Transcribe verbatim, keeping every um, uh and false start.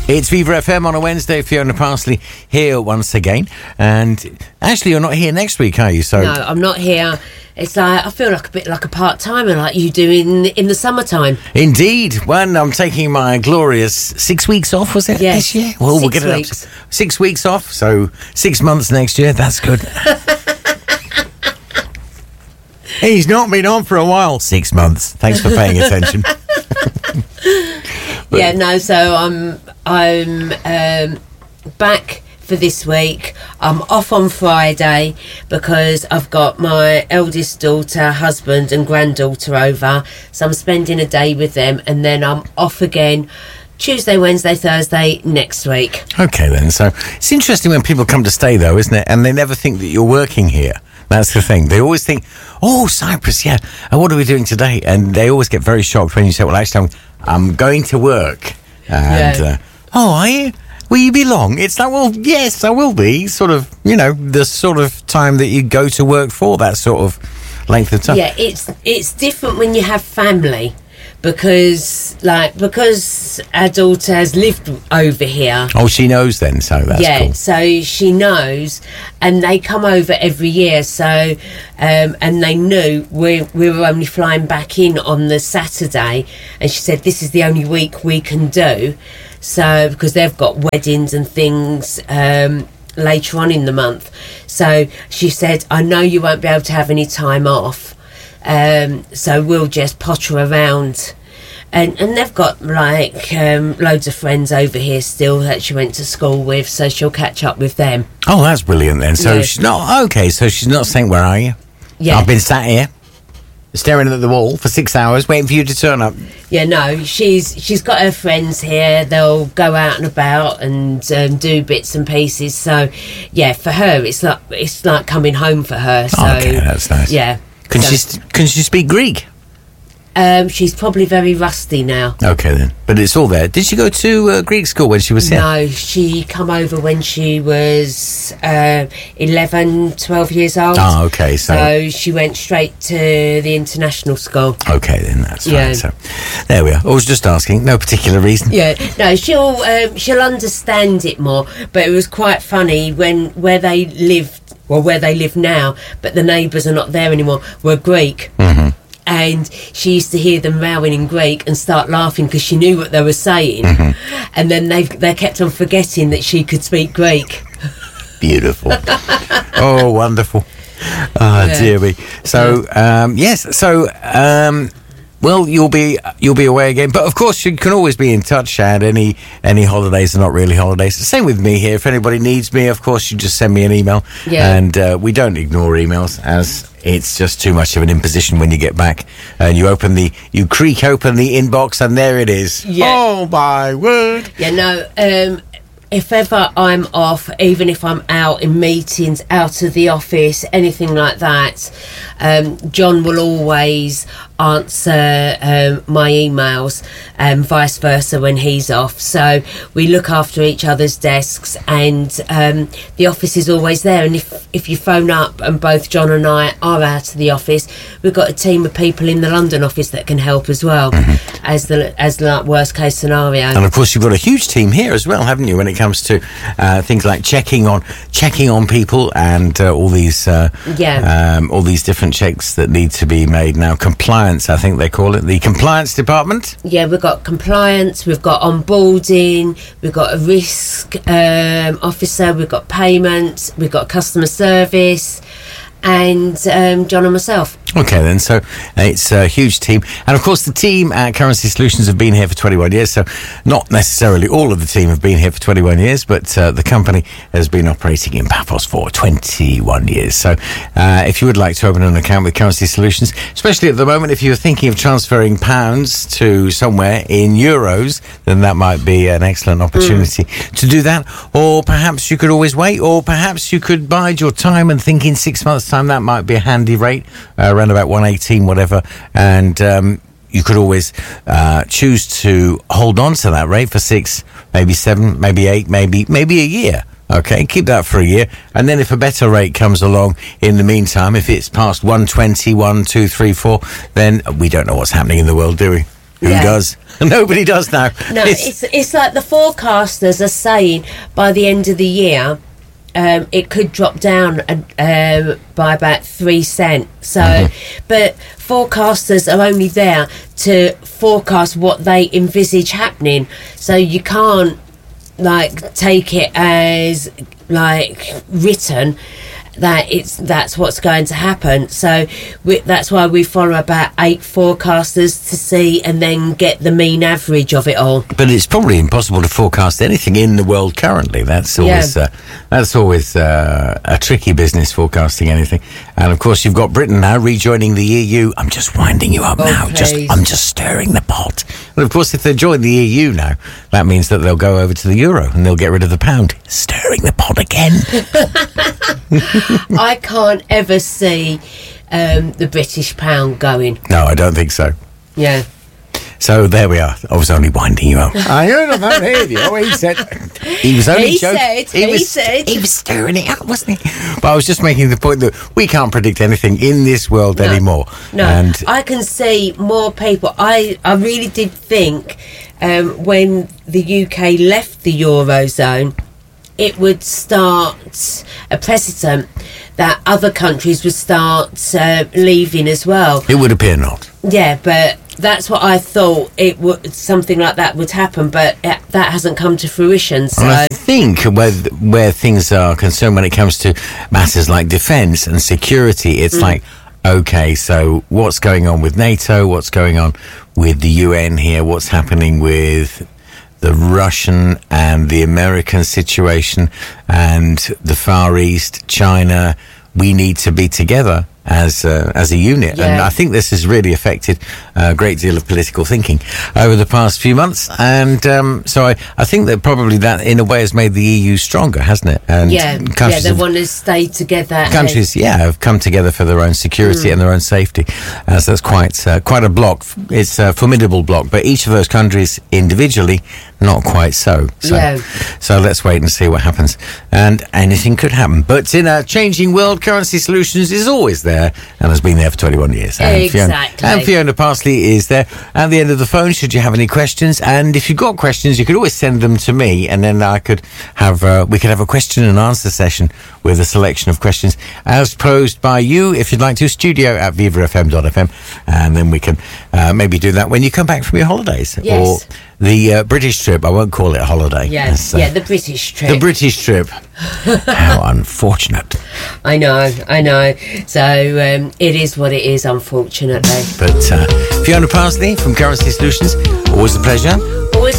It's Viva F M on a Wednesday. Fiona Parsley here once again. And actually, you're not here next week, are you? So no, I'm not here. It's like I feel like a bit like a part-timer, like you do in in the summertime. Indeed. When I'm taking my glorious six weeks off, was it Yes. this year? Well, we'll Six get it weeks. up. Six weeks off, so six months next year. That's good. He's not been on for a while. Six months. Thanks for paying attention. But- yeah, no. So I'm I'm um, back for this week. I'm off on Friday because I've got my eldest daughter, husband, and granddaughter over. So I'm spending a day with them, and then I'm off again Tuesday, Wednesday, Thursday next week. Okay, then. So it's interesting when people come to stay, though, isn't it? And they never think that you're working here. That's the thing. They always think, oh, Cyprus, yeah. And what are we doing today? And they always get very shocked when you say, well, actually, I'm, I'm going to work. And, Yeah. uh, oh, are you? Will you be long? It's like, well, yes, I will be. Sort of, you know, the sort of time that you go to work for, that sort of length of time. Yeah, it's it's different when you have family. Because, like, because our daughter has lived over here. Oh, she knows then, so that's yeah, cool. so she knows, and they come over every year. So, um, and they knew we we were only flying back in on the Saturday, and she said this is the only week we can do. So, because they've got weddings and things um, later on in the month. So she said, I know you won't be able to have any time off. Um, so we'll just potter around, and and they've got like um, loads of friends over here still that she went to school with, so she'll catch up with them. Oh, that's brilliant then. So Yeah. she's not, okay, so she's not saying, where are you? Yeah, I've been sat here, staring at the wall for six hours, waiting for you to turn up. yeah, no, she's she's got her friends here. They'll go out and about and um, do bits and pieces. So yeah, for her, it's like it's like coming home for her. So Oh, okay, that's nice. yeah. Can So, she st- can she speak Greek? Um, she's probably very rusty now. Okay then, but it's all there. Did she go to uh, Greek school when she was here? No, she come over when she was uh, eleven, twelve years old. Oh, okay. So, So she went straight to the international school. okay then, that's Yeah. fine. So there we are. I was just asking, no particular reason. Yeah, no, she'll um, she'll understand it more. But it was quite funny when where they lived, well, where they live now, but the neighbours are not there anymore, were Greek. Mm-hmm. And she used to hear them rowing in Greek and start laughing because she knew what they were saying. Mm-hmm. And then they they kept on forgetting that she could speak Greek. Beautiful. Oh, wonderful. Oh, Yeah. dear me. So, um, yes. So, um, well, you'll be you'll be away again, but of course you can always be in touch. And any any holidays are not really holidays. Same with me here. If anybody needs me, of course, you just send me an email. Yeah. And uh, we don't ignore emails, as it's just too much of an imposition when you get back and you open the you creak open the inbox and there it is. Yeah. Oh my word! Yeah, no, um, if ever I'm off, even if I'm out in meetings, out of the office, anything like that, um, John will always answer um, my emails and vice versa when he's off. So we look after each other's desks, and um, the office is always there. And if, if you phone up and both John and I are out of the office, we've got a team of people in the London office that can help as well, mm-hmm. as the as the worst case scenario. And of course, you've got a huge team here as well, haven't you? When it comes to uh, things like checking on checking on people and uh, all these uh, Yeah. um, all these different checks that need to be made now. Compliance, I think they call it, the compliance department. Yeah, we've got compliance, we've got onboarding, we've got a risk um, officer, we've got payments, we've got customer service, and um, John and myself. Okay, then. So it's a huge team. And, of course, the team at Currency Solutions have been here for twenty-one years. So not necessarily all of the team have been here for twenty-one years, but uh, the company has been operating in Paphos for twenty-one years. So uh, if you would like to open an account with Currency Solutions, especially at the moment, if you're thinking of transferring pounds to somewhere in euros, then that might be an excellent opportunity mm. to do that. Or perhaps you could always wait, or perhaps you could bide your time and think in six months' time that might be a handy rate, uh, around about one eighteen, whatever, and um, you could always uh, choose to hold on to that rate for six, maybe seven, maybe eight, maybe maybe a year. Okay, keep that for a year, and then if a better rate comes along in the meantime, if it's past one twenty, one, two, three, four, then we don't know what's happening in the world, do we? Who Yeah. does? Nobody does now. No, it's, it's like the forecasters are saying by the end of the year, um, it could drop down uh, um, by about three cents. So, mm-hmm. but forecasters are only there to forecast what they envisage happening. So you can't like take it as like written that it's that's what's going to happen. So we, that's why we follow about eight forecasters to see and then get the mean average of it all. But it's probably impossible to forecast anything in the world currently. That's always yeah. uh, that's always uh, a tricky business, forecasting anything. And of course, you've got Britain now rejoining the E U. I'm just winding you up oh, now. Please. Just I'm just stirring the pot. And of course, if they join the E U now, that means that they'll go over to the euro and they'll get rid of the pound. Stirring the pot again. I can't ever see um, the British pound going. No, I don't think so. Yeah. So there we are. I was only winding you up. I heard about it. Oh, he said he was only he joking. Said, he, he was, said he was stirring it up, wasn't he? But I was just making the point that we can't predict anything in this world no, anymore. No, and I can see more people. I I really did think um, when the U K left the Eurozone, it would start a precedent that other countries would start uh, leaving as well. It would appear not. Yeah, but that's what I thought. It would something like that would happen, but it, that hasn't come to fruition. So and I think where where things are concerned when it comes to matters like defence and security, it's mm. like, okay, so what's going on with NATO? What's going on with the U N here? What's happening with the Russian and the American situation and the Far East, China? We need to be together as uh, as a unit. Yeah. And I think this has really affected a great deal of political thinking over the past few months. And um, so I, I think that probably that in a way has made the E U stronger, hasn't it? And yeah, yeah, they want to stay together. Countries, and yeah, have come together for their own security mm. and their own safety. Uh, so that's quite uh, quite a block. It's a formidable block, but each of those countries individually, not quite so. So, yeah. so let's wait and see what happens. And anything could happen. But in a changing world, Currency Solutions is always there and has been there for twenty-one years. And exactly. Fiona, and Fiona Parsley is there at the end of the phone should you have any questions. And if you've got questions, you could always send them to me, and then I could have uh, we could have a question and answer session with a selection of questions as posed by you, if you'd like to, studio at viva f m dot f m, and then we can uh, maybe do that when you come back from your holidays. Yes. Or the uh, British trip. I won't call it a holiday. Yes, uh, yeah, the British trip. The British trip. How unfortunate. I know, I know. So um, it is what it is, unfortunately. But uh, Fiona Parsley from Currency Solutions, always a pleasure.